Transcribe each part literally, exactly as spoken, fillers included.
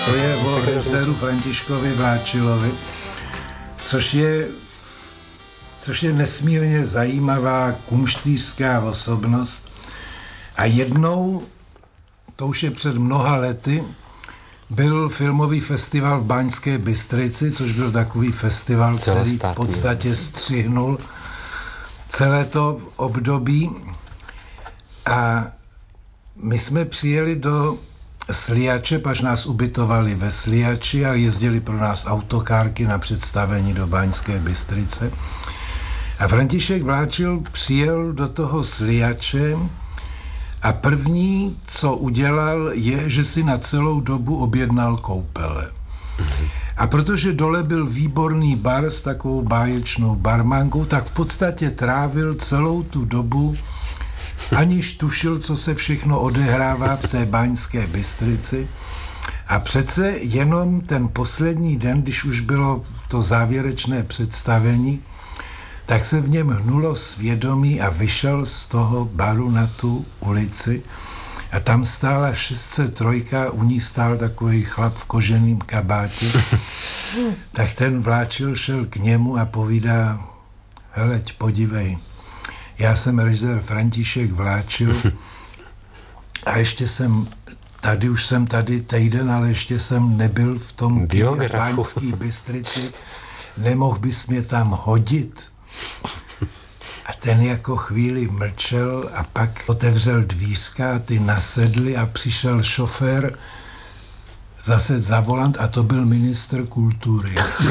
To je o režiséru Františkovi Vláčilovi, což je, což je nesmírně zajímavá kumštýřská osobnost. A jednou, to už je před mnoha lety, byl filmový festival v Baňské Bystrici, což byl takový festival, který v podstatě střihnul celé to období. A my jsme přijeli do Sliače, až nás ubytovali ve Sliači a jezdili pro nás autokárky na představení do Baňské Bystrice. A František Vláčil přijel do toho Sliače a první, co udělal, je, že si na celou dobu objednal koupele. A protože dole byl výborný bar s takovou báječnou barmankou, tak v podstatě trávil celou tu dobu, aniž tušil, co se všechno odehrává v té Baňské Bystrici. A přece jenom ten poslední den, když už bylo to závěrečné představení, tak se v něm hnulo svědomí a vyšel z toho baru na tu ulici a tam stála šest set tři, u ní stál takový chlap v koženým kabátě. Tak ten Vláčil šel k němu a povídá: heleď, podívej, já jsem režisér František Vláčil a ještě jsem tady, už jsem tady týden, ale ještě jsem nebyl v tom Baňské Bystrici. Nemohl bys mě tam hodit? A ten jako chvíli mlčel a pak otevřel dvířka, ty nasedli a přišel šofér zase za volant a to byl ministr kultury.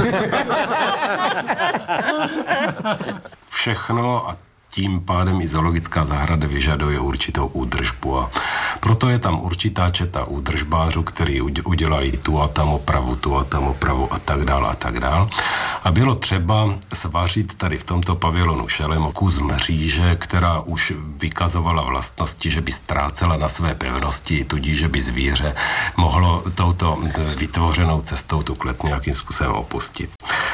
Všechno a tím pádem i zoologická zahrada vyžaduje určitou údržbu a proto je tam určitá četa údržbářů, který udělají tu a tam opravu, tu a tam opravu a tak dál a tak dál. A bylo třeba svařit tady v tomto pavilonu Šelem kus mříže, která už vykazovala vlastnosti, že by ztrácela na své pevnosti, tudíž, že by zvíře mohlo touto vytvořenou cestou tu klec nějakým způsobem opustit.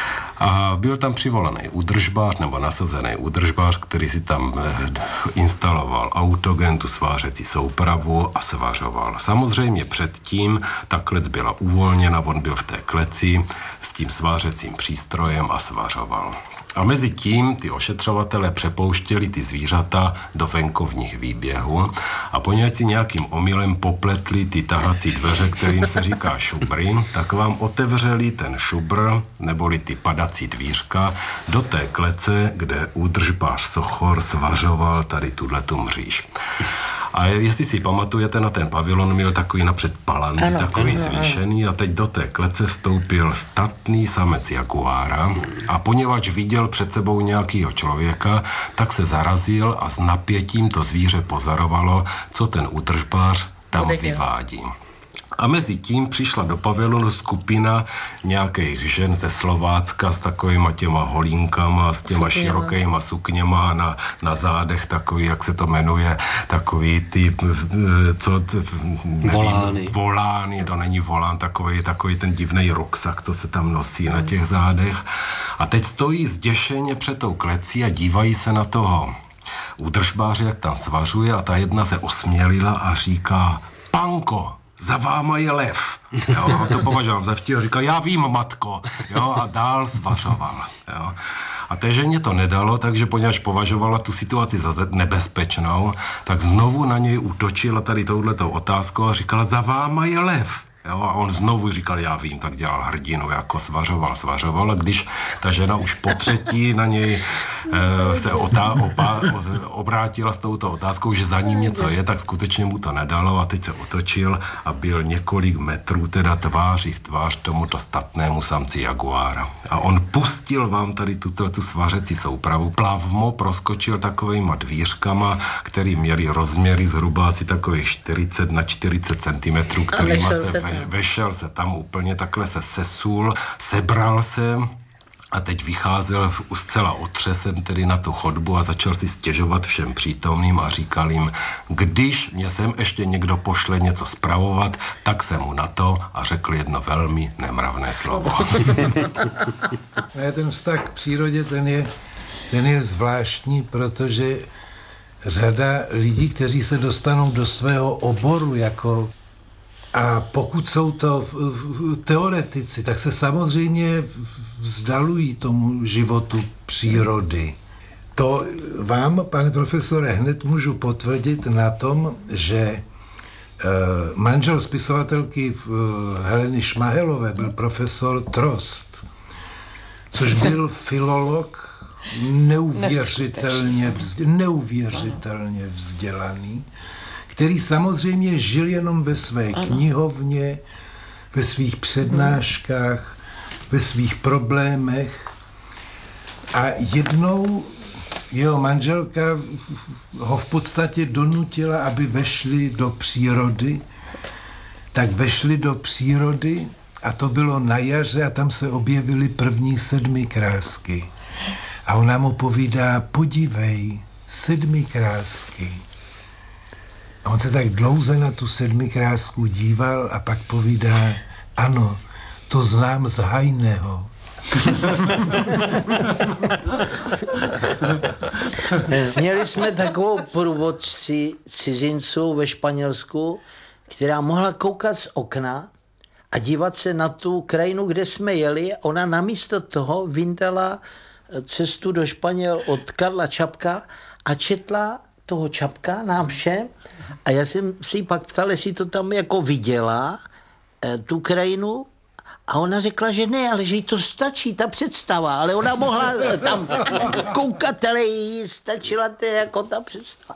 A byl tam přivolaný údržbář nebo nasazený údržbář, který si tam instaloval autogen, tu svářecí soupravu a svařoval. Samozřejmě předtím ta klec byla uvolněna, on byl v té kleci s tím svářecím přístrojem a svařoval. A mezi tím ty ošetřovatelé přepouštěli ty zvířata do venkovních výběhů a poněvadž si nějakým omylem popletli ty tahací dveře, kterým se říká šubry, tak vám otevřeli ten šubr, neboli ty padací dvířka, do té klece, kde údržbář Sochor svařoval tady tuhletu mříž. A jestli si pamatujete, na ten pavilon měl takový napřed palandy, ano, takový ano, zvýšený a teď do té klece vstoupil statný samec jaguára a poněvadž viděl před sebou nějakýho člověka, tak se zarazil a s napětím to zvíře pozorovalo, co ten údržbář tam vyvádí. A mezi tím přišla do pavilonu skupina nějakých žen ze Slovácka s takovýma těma holínkama, s těma Sukněma. širokýma sukněma na, na zádech, takový, jak se to jmenuje, takový ty, co, nevím, volány. volány, to není volán, takový, takový ten divnej ruksak, co se tam nosí na těch zádech. A teď stojí zděšeně před tou klecí a dívají se na toho údržbáře, jak tam svařuje a ta jedna se osmělila a říká: Panko, za váma je lev. Jo, on to považoval za vtip a říkal: já vím, matko. Jo, a dál svařoval. Jo. A té ženě to nedalo, takže poněvadž považovala tu situaci za nebezpečnou, tak znovu na něj útočila tady touhletou otázkou a říkala: za váma je lev. Jo, a on znovu říkal: já vím, tak dělal hrdinu, jako svařoval, svařoval. A když ta žena už po třetí na něj e, se otá, opa, obrátila s touto otázkou, že za ním něco je, tak skutečně mu to nedalo a teď se otočil a byl několik metrů teda tváří v tvář tomuto statnému samci jaguára. A on pustil vám tady tuto tu svařecí soupravu, plavmo proskočil takovejma dvířkama, který měli rozměry zhruba asi takových čtyřicet na čtyřicet centimetrů, kterýma se ve, vešel se tam úplně, takhle se sesul, sebral se a teď vycházel zcela otřesen tedy na tu chodbu a začal si stěžovat všem přítomným a říkal jim: když mě sem ještě někdo pošle něco spravovat, tak se mu na to, a řekl jedno velmi nemravné slovo. Ne, ten vztah k přírodě, ten je, ten je zvláštní, protože řada lidí, kteří se dostanou do svého oboru jako A pokud jsou to teoretici, tak se samozřejmě vzdalují tomu životu přírody. To vám, pane profesore, hned můžu potvrdit na tom, že manžel spisovatelky Heleny Šmahelové byl profesor Trost, což byl filolog neuvěřitelně, vzd, neuvěřitelně vzdělaný, který samozřejmě žil jenom ve své knihovně, ve svých přednáškách, ve svých problémech. A jednou jeho manželka ho v podstatě donutila, aby vešli do přírody. Tak vešli do přírody a to bylo na jaře a tam se objevily první sedmikrásky. A ona mu povídá, podívej, sedmikrásky. A on se tak dlouze na tu sedmikrásku díval a pak povídá, ano, to znám z Hajného. Měli jsme takovou průvodci cizinců ve Španělsku, která mohla koukat z okna a dívat se na tu krajinu, kde jsme jeli. Ona namísto toho vyndala cestu do Španěl od Karla Čapka a četla toho Čapka nám všem. A já jsem si ji pak ptal, jestli to tam jako viděla, tu krajinu. A ona řekla, že ne, ale že jí to stačí, ta představa, ale ona mohla tam koukat, ale jí stačila to jako ta představa.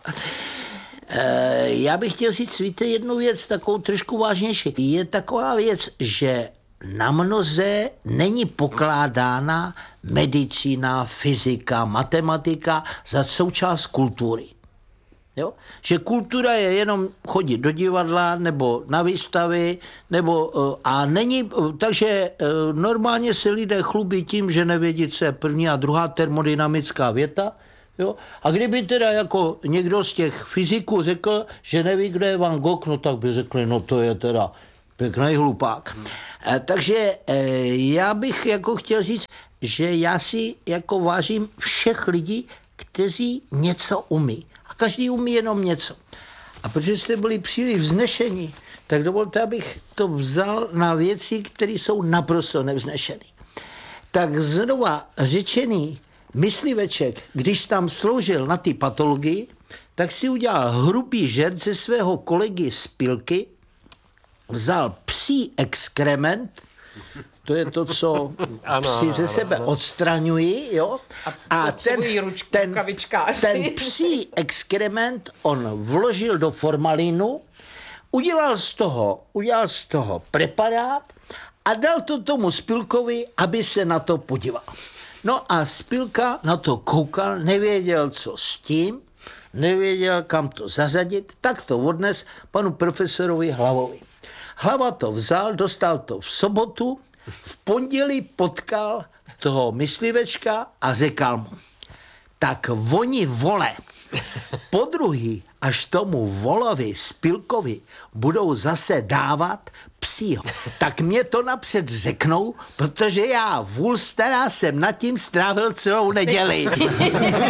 E, já bych chtěl říct, víte, jednu věc, takovou trošku vážnější. Je taková věc, že na mnoze není pokládána medicína, fyzika, matematika za součást kultury. Jo? Že kultura je jenom chodit do divadla nebo na výstavy, nebo, a není, takže normálně se lidé chlubí tím, že nevědí, co je první a druhá termodynamická věta. Jo? A kdyby teda jako někdo z těch fyziků řekl, že neví, kde je Van Gogh, no tak by řekli, no to je teda pěkný hlupák. E, takže e, já bych jako chtěl říct, že já si jako vážím všech lidí, kteří něco umí. A každý umí jenom něco. A protože jste byli příliš vznešení, tak dovolte, abych to vzal na věci, které jsou naprosto nevznešené. Tak znova řečený mysliveček, když tam sloužil na ty patologii, tak si udělal hrubý žert ze svého kolegy z pilky, vzal psí exkrement, to je to, co psi ze sebe odstraňují, jo? A ten, ten, ten psí exkrement on vložil do formalínu, udělal z toho, udělal z toho preparát a dal to tomu Spilkovi, aby se na to podíval. No a Spilka na to koukal, nevěděl, co s tím, nevěděl, kam to zařadit, tak to odnes panu profesorovi Hlavovi. Hlava to vzal, dostal to v sobotu, v pondělí potkal toho myslivečka a řekl mu, tak oni vole, podruhý, až tomu volovi Spilkovi budou zase dávat psího, tak mě to napřed řeknou, protože já vůl stará jsem nad tím strávil celou neděli.